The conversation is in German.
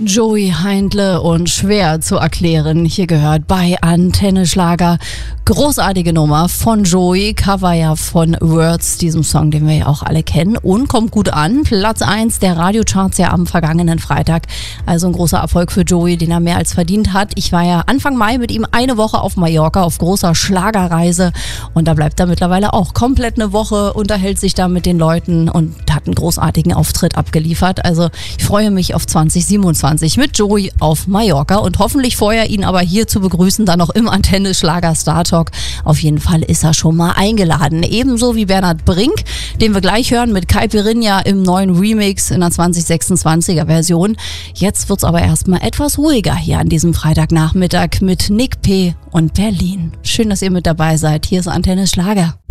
Joey Heindle und schwer zu erklären. Hier gehört bei Antenne Schlager. Großartige Nummer von Joey, Cover ja von Words, diesem Song, den wir ja auch alle kennen, und kommt gut an. Platz 1 der Radiocharts ja am vergangenen Freitag. Also ein großer Erfolg für Joey, den er mehr als verdient hat. Ich war ja Anfang Mai mit ihm eine Woche auf Mallorca auf großer Schlagerreise und da bleibt er mittlerweile auch komplett eine Woche, unterhält sich da mit den Leuten und hat einen großartigen Auftritt abgeliefert. Also ich freue mich auf 2027 mit Joey auf Mallorca und hoffentlich vorher ihn aber hier zu begrüßen, dann noch im Antenne Schlager Star Talk. Auf jeden Fall ist er schon mal eingeladen. Ebenso wie Bernhard Brink, den wir gleich hören mit Caipirinha im neuen Remix in der 2026er Version. Jetzt wird's aber erstmal etwas ruhiger hier an diesem Freitagnachmittag mit Nick P. und Berlin. Schön, dass ihr mit dabei seid. Hier ist Antenne Schlager.